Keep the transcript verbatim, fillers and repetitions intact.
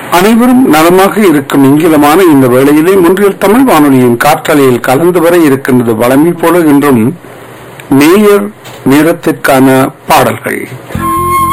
அனைவரும் நலமாக இருக்கும் இங்கிலமான இந்த வேளையிலே முன்றில் தமிழ் வானொலியின் காற்றலையில் கலந்து வர இருக்கின்றது வளமை போல என்றும் நேயர் நேரத்திற்கான பாடல்கள்.